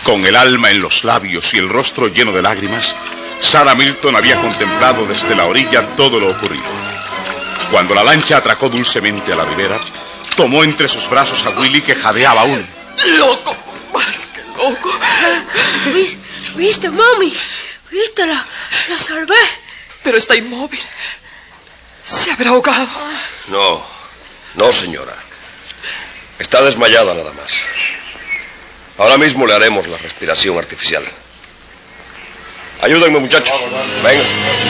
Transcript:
Con el alma en los labios y el rostro lleno de lágrimas, Sarah Milton había contemplado desde la orilla todo lo ocurrido. Cuando la lancha atracó dulcemente a la ribera, tomó entre sus brazos a Willy, que jadeaba aún. Loco, más que loco. ¿Viste, mami? ¿Viste? La salvé. Pero está inmóvil. Se habrá ahogado. No, señora. Está desmayada nada más. Ahora mismo le haremos la respiración artificial. Ayúdenme, muchachos. Venga.